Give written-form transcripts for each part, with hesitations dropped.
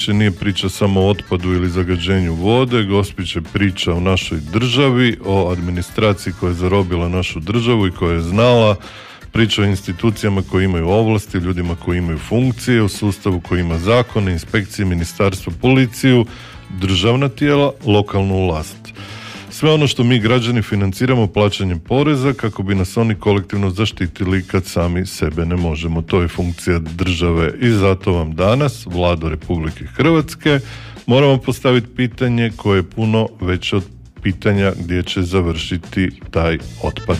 nije priča samo o otpadu ili zagađenju vode. Gospić je priča o našoj državi, o administraciji koja je zarobila našu državu i koja je znala, priča o institucijama koje imaju ovlasti, ljudima koji imaju funkcije, o sustavu koji ima zakone, inspekcije, ministarstvo, policiju, državna tijela, lokalnu vlast. Sve ono što mi građani financiramo plaćanjem poreza kako bi nas oni kolektivno zaštitili kad sami sebe ne možemo. To je funkcija države i zato vam danas, Vlado Republike Hrvatske, moramo postaviti pitanje koje je puno veće od pitanja gdje će završiti taj otpad.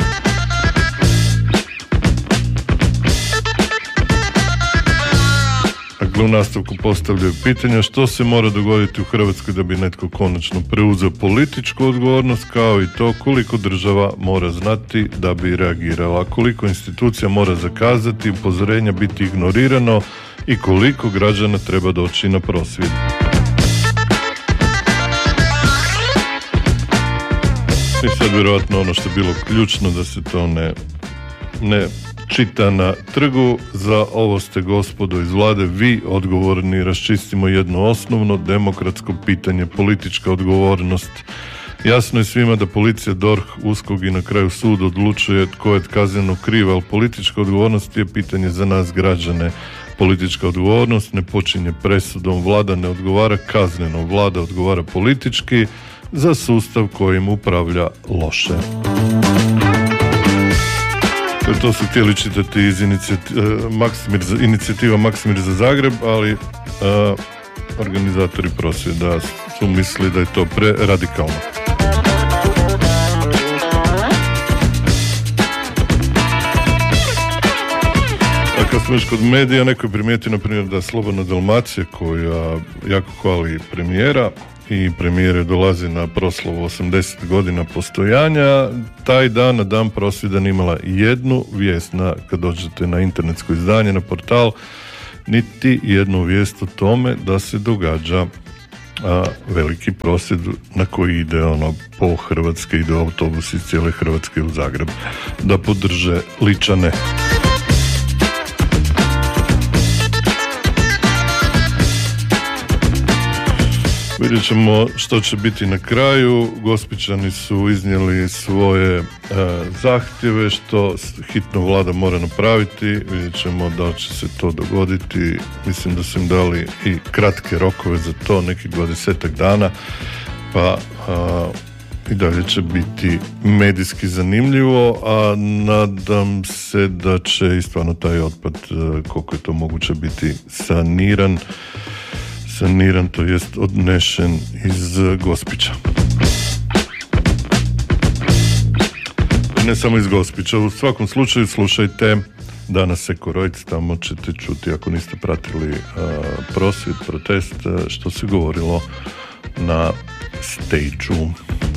U nastavku postavljaju pitanja što se mora dogoditi u Hrvatskoj da bi netko konačno preuzeo političku odgovornost, kao i to koliko država mora znati da bi reagirala, koliko institucija mora zakazati, upozorenja biti ignorirano i koliko građana treba doći na prosvjed. I sad vjerojatno ono što je bilo ključno da se to ne čita na trgu. Za ovo ste, gospodo iz vlade, vi odgovorni. Raščistimo jedno osnovno demokratsko pitanje, politička odgovornost. Jasno je svima da policija, DORH, USKOK i na kraju sud odlučuje tko je kazneno kriv, ali politička odgovornost je pitanje za nas građane. Politička odgovornost ne počinje presudom, vlada ne odgovara kazneno, vlada odgovara politički za sustav kojim upravlja loše. To su htjeli čitati iz inicijativa Maksimir za Zagreb, ali organizatori prosvjeda su mislili da je to preradikalno. A kad smo još kod medija, neko je primijetio, na primjer, da Slobodna Dalmacija, koja jako hvali premijera, i premijer dolazi na proslavu 80 godina postojanja, taj dan, na dan prosvjeda, nije imala jednu vijest kad dođete na internetsko izdanje, na portal, niti jednu vijest o tome da se događa veliki prosvjed na koji ide po Hrvatske, ide autobus iz cijele Hrvatske u Zagreb da podrže Ličane. Vidjet ćemo što će biti na kraju. Gospićani su iznijeli svoje zahtjeve, što hitno vlada mora napraviti. Vidjet ćemo da će se to dogoditi. Mislim da su im dali i kratke rokove za to, nekih 20 dana, pa i dalje će biti medijski zanimljivo, a nadam se da će i stvarno taj otpad, koliko je to moguće, biti saniran, to jest odnešen iz Gospića. Ne samo iz Gospića, u svakom slučaju slušajte Danas Eko Rojc, tamo ćete čuti, ako niste pratili prosvjed, protest, što se govorilo na stage-u.